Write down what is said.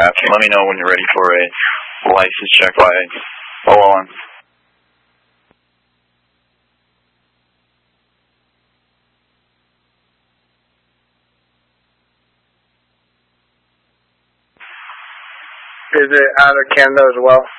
aircraft. Let me know when you're ready for a license check by OLM. Is it out of Canada as well?